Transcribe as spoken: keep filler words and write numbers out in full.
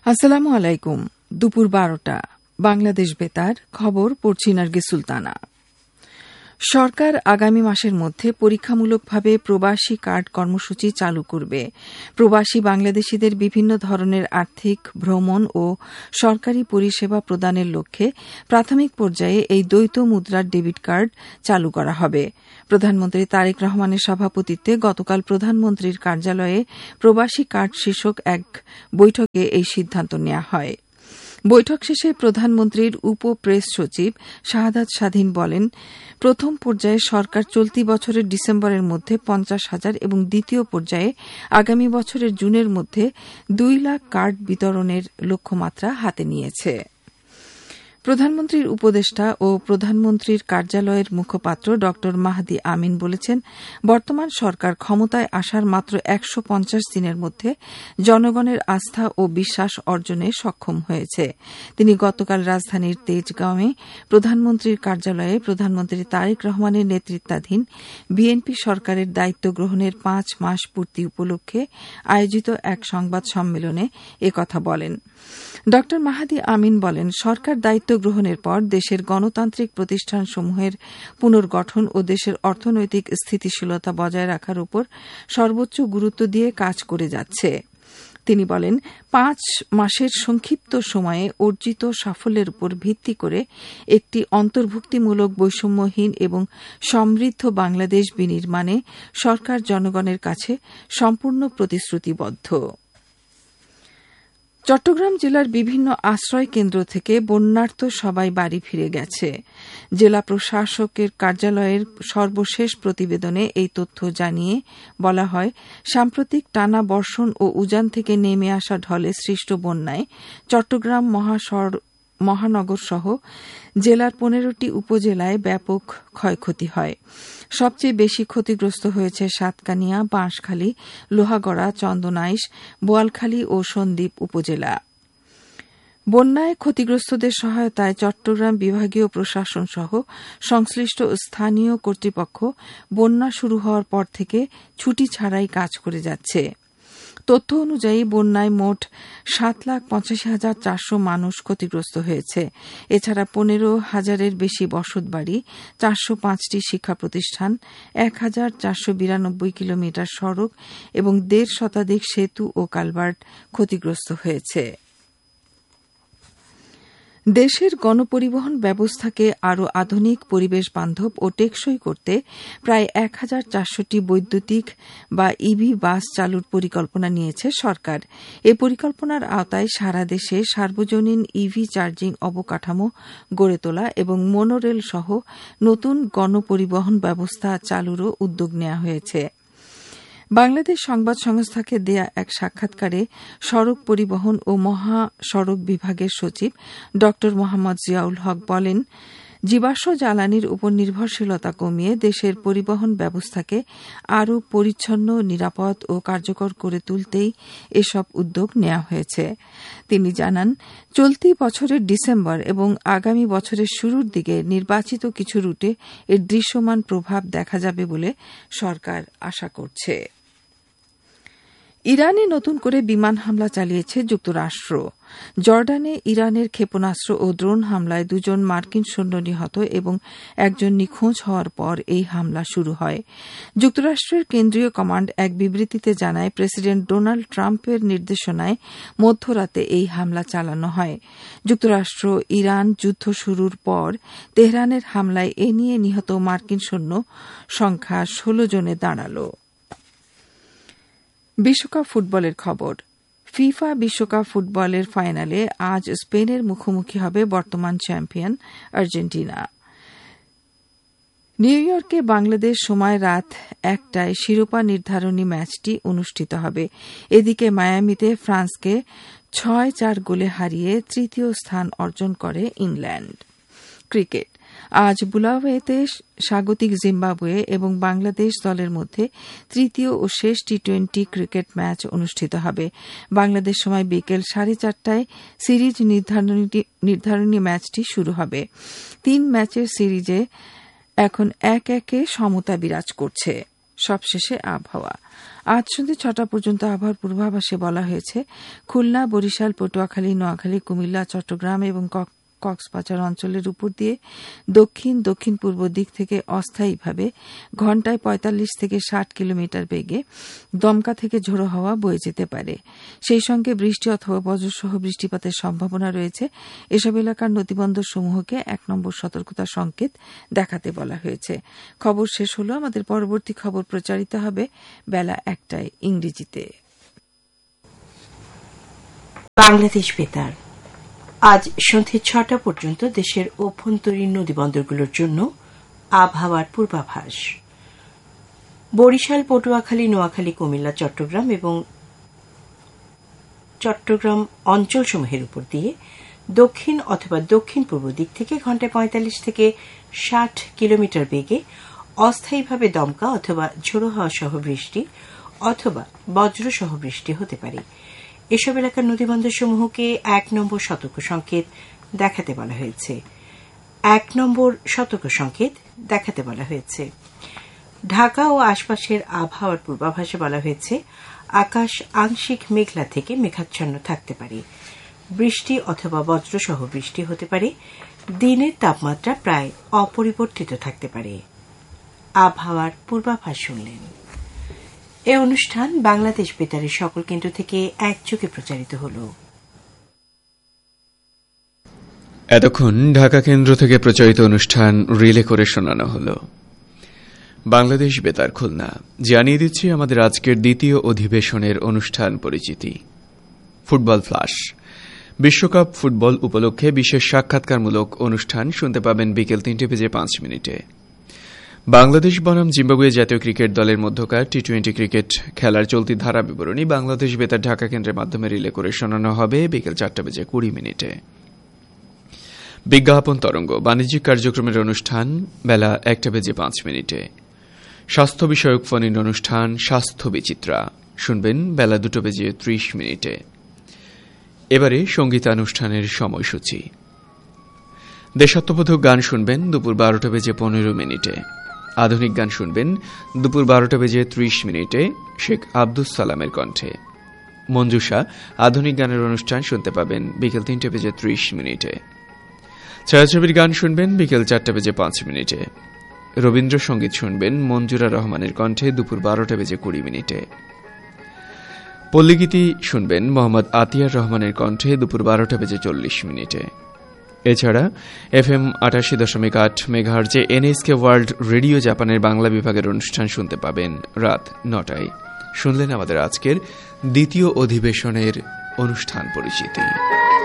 আসসালামু আলাইকুম। দুপুর বারোটা বাংলাদেশ বেতার খবর পড়ছি নার্গিস সুলতানা। সরকার আগামী মাসের মধ্যে পরীক্ষামূলকভাবে প্রবাসী কার্ড কর্মসূচি চালু করবে। প্রবাসী বাংলাদেশিদের বিভিন্ন ধরনের আর্থিক, ভ্রমণ ও সরকারি পরিষেবা প্রদানের লক্ষ্যে প্রাথমিক পর্যায়ে এই দ্বৈত মুদ্রার ডেবিট কার্ড চালু করা হবে। প্রধানমন্ত্রী তারেক রহমানের সভাপতিত্বে গতকাল প্রধানমন্ত্রীর কার্যালয়ে প্রবাসী কার্ড শীর্ষক এক বৈঠকে এই সিদ্ধান্ত নেওয়া হয়। বৈঠক শেষে প্রধানমন্ত্রীর উপ প্রেস সচিব শাহাদাত স্বাধীন বলেন, প্রথম পর্যায়ে সরকার চলতি বছরের ডিসেম্বরের মধ্যে পঞ্চাশ হাজার এবং দ্বিতীয় পর্যায়ে আগামী বছরের জুনের মধ্যে দুই লাখ কার্ড বিতরণের লক্ষ্যমাত্রা হাতে নিয়েছে। প্রধানমন্ত্রীর উপদেষ্টা ও প্রধানমন্ত্রীর কার্যালয়ের মুখপাত্র ড মাহদি আমিন বলেছেন, বর্তমান সরকার ক্ষমতায় আসার মাত্র একশো পঞ্চাশ দিনের মধ্যে জনগণের আস্থা ও বিশ্বাস অর্জনে সক্ষম হয়েছে। তিনি গতকাল রাজধানীর তেজগাঁওয়ে প্রধানমন্ত্রীর কার্যালয়ে প্রধানমন্ত্রী তারেক রহমানের নেতৃত্বাধীন বিএনপি সরকারের দায়িত্ব গ্রহণের পাঁচ মাস পূর্তি উপলক্ষে আয়োজিত এক সংবাদ সম্মেলনে এ কথা বলেন। ড মাহদি আমিন বলেন, সরকার দায়িত্ব গ্রহণের পর দেশের গণতান্ত্রিক প্রতিষ্ঠানসমূহের পুনর্গঠন ও দেশের অর্থনৈতিক স্থিতিশীলতা বজায় রাখার উপর সর্বোচ্চ গুরুত্ব দিয়ে কাজ করে যাচ্ছে। তিনি বলেন, পাঁচ মাসের সংক্ষিপ্ত সময়ে অর্জিত সাফল্যের উপর ভিত্তি করে একটি অন্তর্ভুক্তিমূলক বৈষম্যহীন এবং সমৃদ্ধ বাংলাদেশ বিনির্মাণে সরকার জনগণের কাছে সম্পূর্ণ প্রতিশ্রুতিবদ্ধ। চট্টগ্রাম জেলার বিভিন্ন আশ্রয় কেন্দ্র থেকে বন্যার্ত সবাই বাড়ি ফিরে গেছে। জেলা প্রশাসকের কার্যালয়ের সর্বশেষ প্রতিবেদনে এই তথ্য জানিয়ে বলা হয়, সাম্প্রতিক টানা বর্ষণ ও উজান থেকে নেমে আসা ঢলে সৃষ্ট বন্যায় চট্টগ্রাম মহানগর সহ জেলার পনেরোটি উপজেলায় ব্যাপক ক্ষয়ক্ষতি হয়। সবচেয়ে বেশি ক্ষতিগ্রস্ত হয়েছে সাতকানিয়া, বাঁশখালী, লোহাগড়া, চন্দনাইশ, বোয়ালখালী ও সন্দ্বীপ উপজেলা। বন্যায় ক্ষতিগ্রস্তদের সহায়তায় চট্টগ্রাম বিভাগীয় প্রশাসন সহ সংশ্লিষ্ট স্থানীয় কর্তৃপক্ষ বন্যা শুরু হওয়ার পর থেকে ছুটি ছাড়াই কাজ করে যাচ্ছে। তথ্য অনুযায়ী বন্যায় মোট সাত লাখ পঁচাশি হাজার চারশো মানুষ ক্ষতিগ্রস্ত হয়েছে। এছাড়া পনেরো হাজারের বেশি বসতবাড়ি, চারশো পাঁচটি শিক্ষা প্রতিষ্ঠান, এক হাজার চারশো বিরানব্বই কিলোমিটার সড়ক এবং দেড় শতাধিক সেতু ও কালভার্ট ক্ষতিগ্রস্ত হয়েছে। দেশের গণপরিবহন ব্যবস্থাকে আরও আধুনিক, পরিবেশ বান্ধব ও টেকসই করতে প্রায় এক হাজার চারশোটি বৈদ্যুতিক বা ইভি বাস চালুর পরিকল্পনা নিয়েছে সরকার। এ পরিকল্পনার আওতায় সারা দেশে সার্বজনীন ইভি চার্জিং অবকাঠামো গড়ে তোলা এবং মোনোরেল সহ নতুন গণপরিবহন ব্যবস্থা চালুরও উদ্যোগ নেওয়া হয়েছে। বাংলাদেশ সংবাদ সংস্থাকে দেয়া এক সাক্ষাৎকারে সড়ক পরিবহন ও মহাসড়ক বিভাগের সচিব ড মোহাম্মদ জিয়াউল হক বলেন, জীবাশ্ম জ্বালানির উপর নির্ভরশীলতা কমিয়ে দেশের পরিবহন ব্যবস্থাকে আরও পরিচ্ছন্ন, নিরাপদ ও কার্যকর করে তুলতেই এসব উদ্যোগ নেওয়া হয়েছে। তিনি জানান, চলতি বছরের ডিসেম্বর এবং আগামী বছরের শুরুর দিকে নির্বাচিত কিছু রুটে এর দৃশ্যমান প্রভাব দেখা যাবে বলে সরকার আশা করছে। ইরানে নতুন করে বিমান হামলা চালিয়েছে যুক্তরাষ্ট্র। জর্ডানে ইরানের ক্ষেপণাস্ত্র ও ড্রোন হামলায় দুজন মার্কিন সৈন্য নিহত এবং একজন নিখোঁজ হওয়ার পর এই হামলা শুরু হয়। যুক্তরাষ্ট্রের কেন্দ্রীয় কমান্ড এক বিবৃতিতে জানায়, প্রেসিডেন্ট ডোনাল্ড ট্রাম্পের নির্দেশনায় মধ্যরাতে এই হামলা চালানো হয়। যুক্তরাষ্ট্র ইরান যুদ্ধ শুরুর পর তেহরানের হামলায় এ নিয়ে নিহত মার্কিন সৈন্য সংখ্যা ষোলো জনে দাঁড়াল। বিশ্বকাপ ফুটবলের খবর। ফিফা বিশ্বকাপ ফুটবলের ফাইনালে আজ স্পেনের মুখোমুখি হবে বর্তমান চ্যাম্পিয়ন আর্জেন্টিনা। নিউ ইয়র্কে বাংলাদেশ সময় রাত একটায় শিরোপা নির্ধারণী ম্যাচটি অনুষ্ঠিত হবে। এদিকে মায়ামিতে ফ্রান্সকে ছয় চার গোলে হারিয়ে তৃতীয় স্থান অর্জন করে ইংল্যান্ড। ক্রিকেট। আজ বুলাওয়েতে স্বাগতিক জিম্বাবুয়ে এবং বাংলাদেশ দলের মধ্যে তৃতীয় ও শেষ টি টোয়েন্টি ক্রিকেট ম্যাচ অনুষ্ঠিত হবে। বাংলাদেশ সময় বিকেল সাড়ে চারটায় সিরিজ নির্ধারণী ম্যাচটি শুরু হবে। তিন ম্যাচের সিরিজে এখন এক একে সমতা বিরাজ করছে। সবশেষে আবহাওয়া। আজ সন্ধ্যে ছটা পর্যন্ত আবহাওয়ার পূর্বাভাসে বলা হয়েছে, খুলনা, বরিশাল, পটুয়াখালী, নোয়াখালী, কুমিল্লা, চট্টগ্রাম এবং কক্সবাজার অঞ্চলের উপর দিয়ে দক্ষিণ দক্ষিণ পূর্ব দিক থেকে অস্থায়ীভাবে ঘণ্টায় পঁয়তাল্লিশ থেকে ষাট কিলোমিটার বেগে দমকা থেকে ঝোড়ো হাওয়া বয়ে যেতে পারে। সেই সঙ্গে বৃষ্টি অথবা বজ্রসহ বৃষ্টিপাতের সম্ভাবনা রয়েছে। এসব এলাকার নদীবন্দর সমূহকে এক নম্বর সতর্কতা সংকেত দেখাতে বলা হয়েছে। খবর শেষ হল। আমাদের পরবর্তী খবর প্রচারিত হবে বেলা একটায় ইংরেজিতে। বাংলাদেশ বেতার আজ সন্ধ্যে ছটা পর্যন্ত দেশের অভ্যন্তরীণ নদীবন্দরগুলোর জন্য আবহাওয়ার পূর্বাভাস। বরিশাল, পটুয়াখালী, নোয়াখালী, কুমিল্লা, চট্টগ্রাম এবং চট্টগ্রাম অঞ্চলসমূহের উপর দিয়ে দক্ষিণ অথবা দক্ষিণ পূর্ব দিক থেকে ঘণ্টায় পঁয়তাল্লিশ থেকে ষাট কিলোমিটার বেগে অস্থায়ীভাবে দমকা অথবা ঝোড়ো হাওয়া সহ বৃষ্টি অথবা বজ্রসহ বৃষ্টি হতে পারে। এসব এলাকার নদীবন্দরসমূহকে এক নম্বর সতর্ক সংকেত দেখাতে বলা হয়েছে। এক নম্বর সতর্ক সংকেত দেখাতে বলা হয়েছে। ঢাকা ও আশপাশের আবহাওয়ার পূর্বাভাসে বলা হয়েছে, আকাশ আংশিক মেঘলা থেকে মেঘাচ্ছন্ন থাকতে পারে। বৃষ্টি অথবা বজ্রসহ বৃষ্টি হতে পারে। দিনের তাপমাত্রা প্রায় অপরিবর্তিত থাকতে পারে। আবহাওয়ার পূর্বাভাস শুনলেন। এ অনুষ্ঠান বাংলাদেশ বেতারের সকল কেন্দ্র থেকে একযোগে প্রচারিত হল। এতক্ষণ ঢাকা কেন্দ্র থেকে প্রচারিত অনুষ্ঠান রিলে করে শোনানো হল। বাংলাদেশ বেতার খুলনা জানিয়ে দিচ্ছি আমাদের আজকের দ্বিতীয় অধিবেশনের অনুষ্ঠান পরিচিতি। ফুটবল ফ্লাশ বিশ্বকাপ ফুটবল উপলক্ষে বিশেষ সাক্ষাৎকারমূলক অনুষ্ঠান শুনতে পাবেন বিকেল তিনটে বেজে পাঁচ মিনিটে। বাংলাদেশ বনাম জিম্বাবুয়ে জাতীয় ক্রিকেট দলের মধ্যকার টি টোয়েন্টি ক্রিকেট খেলার চলতি ধারা বিবরণী বাংলাদেশ বেতার ঢাকা কেন্দ্রের মাধ্যমে রিলে করে শোনানো হবে বিকেল চারটা বেজে কুড়ি মিনিটে। বিজ্ঞাপন তরঙ্গ বাণিজ্যিক কার্যক্রমের অনুষ্ঠান বেলা একটা বেজে পাঁচ মিনিটে। স্বাস্থ্য বিষয়ক ফোন ইন অনুষ্ঠান স্বাস্থ্য বিচিত্রা শুনবেন বেলা দুটো বেজে ত্রিশ মিনিটে। এবারে সঙ্গীতানুষ্ঠানের সময়সূচি। দেশাত্মবোধক গান শুনবেন দুপুর বারোটা বেজে পনেরো মিনিটে। আধুনিক গান শুনবেন দুপুর বারোটা বেজে ত্রিশ মিনিটে শেখ আব্দুস সালামের কণ্ঠে। মঞ্জুষা আধুনিক গানের অনুষ্ঠান শুনতে পাবেন বিকেল তিনটে বেজে ত্রিশ মিনিটে। ছায়াছবির গান শুনবেন বিকেল চারটা বেজে পাঁচ মিনিটে। রবীন্দ্রসঙ্গীত শুনবেন মঞ্জুরা রহমানের কণ্ঠে দুপুর বারোটা বেজে কুড়ি মিনিটে। পল্লীগীতি শুনবেন মোহাম্মদ আতিয়ার রহমানের কণ্ঠে দুপুর বারোটা বেজে চল্লিশ মিনিটে। এছাড়া এফ এম আটাশি দশমিক আট মেগাহার্জে এনএসকে ওয়ার্ল্ড রেডিও জাপানের বাংলা বিভাগের অনুষ্ঠান শুনতে পাবেন রাত নটায়। শুনলেন আমাদের আজকের দ্বিতীয় অধিবেশনের অনুষ্ঠান পরিচিতি।